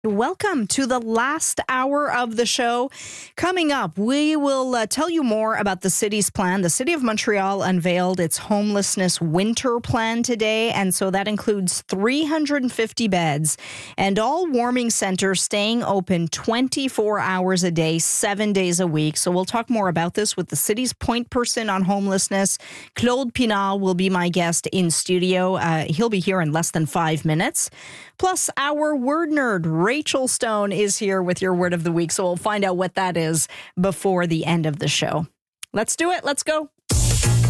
Welcome to the last hour of the show. Coming up, we will tell you more about the city's plan. The City of Montreal unveiled its homelessness winter plan today, and so that includes 350 beds and all warming centers staying open 24 hours a day, 7 days a week. So we'll talk more about this with the city's point person on homelessness. Claude Pinard will be my guest in studio. He'll be here in less than 5 minutes. Plus, our word nerd, Rachel Stone, is here with your word of the week. So we'll find out what that is before the end of the show. Let's do it. Let's go.